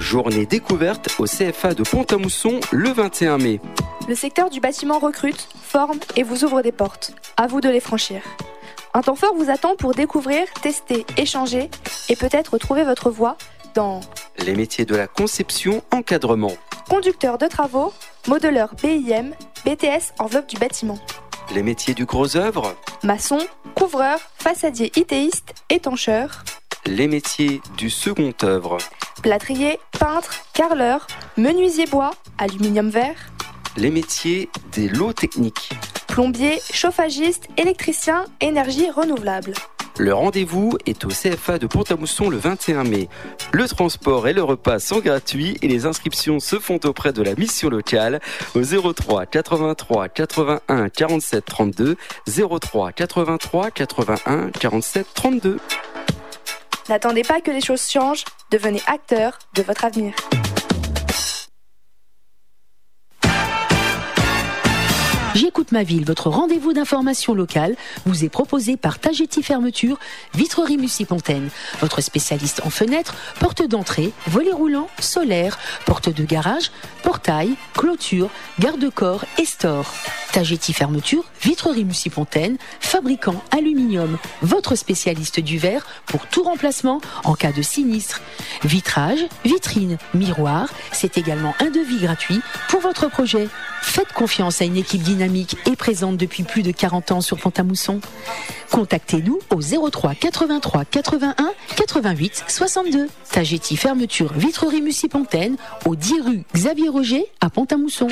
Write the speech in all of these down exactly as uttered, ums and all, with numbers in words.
Journée découverte au C F A de Pont-à-Mousson le vingt et un mai. Le secteur du bâtiment recrute, forme et vous ouvre des portes. À vous de les franchir. Un temps fort vous attend pour découvrir, tester, échanger et peut-être trouver votre voie dans les métiers de la conception, encadrement, conducteur de travaux, modeleur B I M, B T S enveloppe du bâtiment. Les métiers du gros œuvre, maçon, couvreur, façadier itéiste, étancheur. Les métiers du second œuvre, plâtrier, peintre, carreleur, menuisier bois, aluminium verre. Les métiers des lots techniques, plombier, chauffagiste, électricien, énergie renouvelable. Le rendez-vous est au C F A de Pont-à-Mousson le vingt et un mai. Le transport et le repas sont gratuits et les inscriptions se font auprès de la mission locale au zéro trois quatre-vingt-trois quatre-vingt-un quarante-sept trente-deux, zéro trois quatre-vingt-trois quatre-vingt-un quarante-sept trente-deux. N'attendez pas que les choses changent, devenez acteur de votre avenir. J'écoute ma ville, votre rendez-vous d'information locale vous est proposé par Tagetti Fermeture, Vitrerie Mussy-Pontaine. Votre spécialiste en fenêtres, porte d'entrée, volets roulants, solaires, porte de garage, portail, clôture, garde-corps et store. Tagetti Fermeture, Vitrerie Mussy-Pontaine, fabricant aluminium, votre spécialiste du verre pour tout remplacement en cas de sinistre. Vitrage, vitrine, miroir, c'est également un devis gratuit pour votre projet. Faites confiance à une équipe dynamique et présente depuis plus de quarante ans sur Pont-à-Mousson. Contactez-nous au zéro trois quatre-vingt-trois quatre-vingt-un quatre-vingt-huit soixante-deux. Tagetti Fermeture Vitrerie Mussy-Pontaine, au dix rue Xavier Roger à Pont-à-Mousson.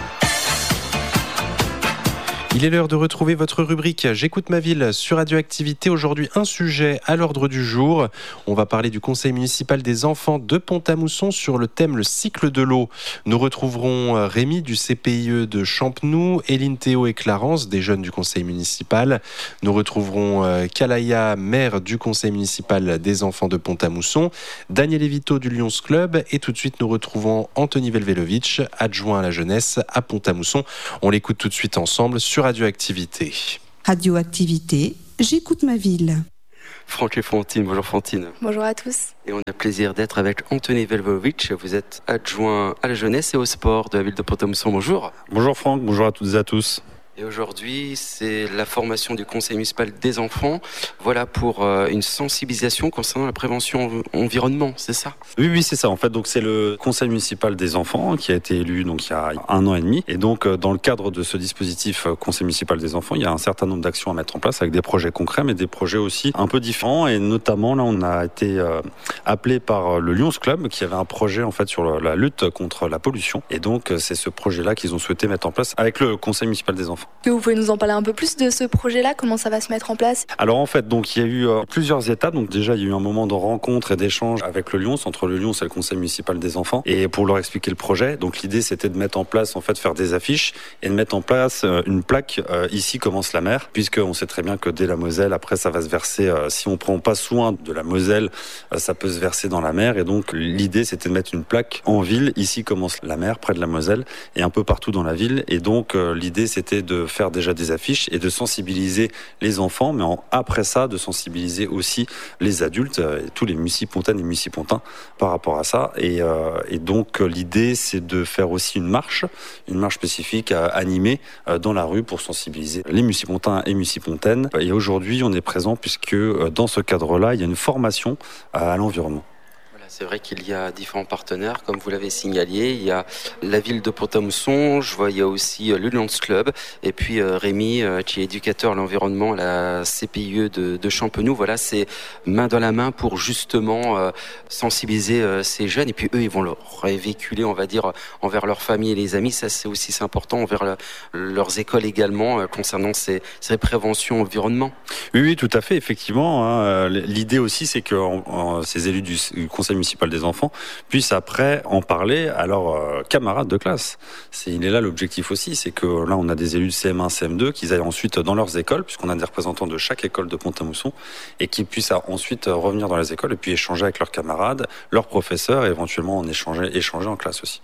Il est l'heure de retrouver votre rubrique « J'écoute ma ville » sur Radioactivité. Aujourd'hui, un sujet à l'ordre du jour. On va parler du conseil municipal des enfants de Pont-à-Mousson sur le thème « Le cycle de l'eau ». Nous retrouverons Rémi du C P I E de Champenoux, Éline Théo et Clarence, des jeunes du conseil municipal. Nous retrouverons Kalaya, maire du conseil municipal des enfants de Pont-à-Mousson, Daniel Evito du Lions Club. Et tout de suite, nous retrouvons Anthony Velvelovic, adjoint à la jeunesse à Pont-à-Mousson. On l'écoute tout de suite ensemble sur Radioactivité. Radioactivité, j'écoute ma ville. Franck et Fantine, bonjour Fantine. Bonjour à tous. Et on a le plaisir d'être avec Anthony Velvelovic. Vous êtes adjoint à la jeunesse et au sport de la ville de Pont-à-Mousson. Bonjour. Bonjour Franck, bonjour à toutes et à tous. Et aujourd'hui, c'est la formation du conseil municipal des enfants. Voilà pour euh, une sensibilisation concernant la prévention environnement, c'est ça ? Oui, oui, c'est ça. En fait, donc c'est le conseil municipal des enfants qui a été élu donc il y a un an et demi. Et donc, dans le cadre de ce dispositif conseil municipal des enfants, il y a un certain nombre d'actions à mettre en place avec des projets concrets, mais des projets aussi un peu différents. Et notamment, là, on a été euh, appelé par le Lions Club qui avait un projet en fait sur la lutte contre la pollution. Et donc, c'est ce projet-là qu'ils ont souhaité mettre en place avec le conseil municipal des enfants. Que vous pouvez nous en parler un peu plus de ce projet-là, comment ça va se mettre en place ? Alors en fait, donc il y a eu euh, plusieurs étapes. Donc déjà, il y a eu un moment de rencontre et d'échange avec le Lions, entre le Lions et le conseil municipal des enfants, et pour leur expliquer le projet. Donc l'idée, c'était de mettre en place, en fait, faire des affiches et de mettre en place euh, une plaque euh, ici commence la mer, puisqu'on sait très bien que dès la Moselle, après, ça va se verser. Euh, si on prend pas soin de la Moselle, euh, ça peut se verser dans la mer. Et donc l'idée, c'était de mettre une plaque en ville. Ici commence la mer, près de la Moselle, et un peu partout dans la ville. Et donc euh, l'idée, c'était de faire déjà des affiches et de sensibiliser les enfants, mais en, après ça, de sensibiliser aussi les adultes, euh, tous les mussy-pontaines et mussy-pontins par rapport à ça. Et, euh, et donc, l'idée, c'est de faire aussi une marche, une marche spécifique euh, animée euh, dans la rue pour sensibiliser les mussy-pontins et mussy-pontaines. Et aujourd'hui, on est présent puisque euh, dans ce cadre-là, il y a une formation à, à l'environnement. C'est vrai qu'il y a différents partenaires, comme vous l'avez signalé. Il y a la ville de Pont-à-Mousson, je vois il y a aussi le Lions Club, et puis euh, Rémi, euh, qui est éducateur à l'environnement à la C P I E de, de Champenoux. Voilà, c'est main dans la main pour justement euh, sensibiliser euh, ces jeunes, et puis eux, ils vont le révéhiculer, on va dire, envers leur famille et les amis. Ça, c'est aussi c'est important, envers le, leurs écoles également, euh, concernant ces, ces préventions environnement. Oui, oui, tout à fait, effectivement. Hein, l'idée aussi, c'est que en, en, ces élus du, du conseil municipal des enfants puissent après en parler à leurs euh, camarades de classe. C'est, il est là l'objectif aussi, c'est que là on a des élus de C M un, C M deux qui aillent ensuite dans leurs écoles, puisqu'on a des représentants de chaque école de Pont-à-Mousson, et qui puissent ensuite revenir dans les écoles et puis échanger avec leurs camarades, leurs professeurs, et éventuellement en échanger, échanger en classe aussi.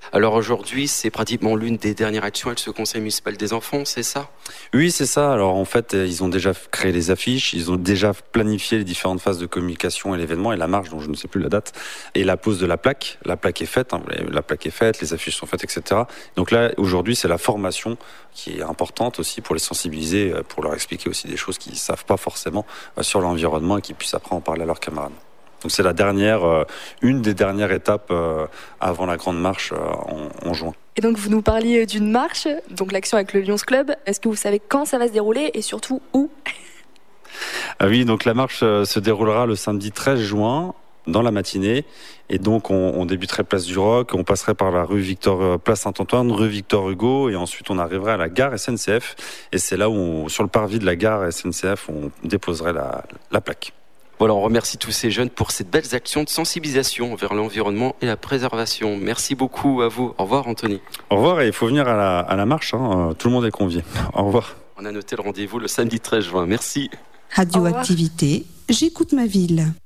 Alors aujourd'hui, c'est pratiquement l'une des dernières actions avec ce conseil municipal des enfants, c'est ça ? Oui, c'est ça. Alors en fait, ils ont déjà créé les affiches, ils ont déjà planifié les différentes phases de communication et l'événement et la marche, dont je ne sais plus la date, et la pose de la plaque. La plaque est faite, hein, la plaque est faite, les affiches sont faites, et cetera. Donc là, aujourd'hui, c'est la formation qui est importante aussi pour les sensibiliser, pour leur expliquer aussi des choses qu'ils ne savent pas forcément sur l'environnement et qu'ils puissent après en parler à leurs camarades. Donc c'est la dernière, euh, une des dernières étapes euh, avant la grande marche euh, en, en juin. Et donc vous nous parliez d'une marche, donc l'action avec le Lions Club. Est-ce que vous savez quand ça va se dérouler et surtout où ? Ah oui, donc la marche euh, se déroulera le samedi treize juin dans la matinée. Et donc on, on débuterait place du Roc, on passerait par la rue Victor, euh, place Saint-Antoine, rue Victor Hugo, et ensuite on arriverait à la gare S N C F. Et c'est là où, on, sur le parvis de la gare S N C F, on déposerait la, la plaque. Voilà, on remercie tous ces jeunes pour ces belles actions de sensibilisation vers l'environnement et la préservation. Merci beaucoup à vous. Au revoir, Anthony. Au revoir, et il faut venir à la, à la marche, hein. Tout le monde est convié. Au revoir. On a noté le rendez-vous le samedi treize juin. Merci. Radioactivité, j'écoute ma ville.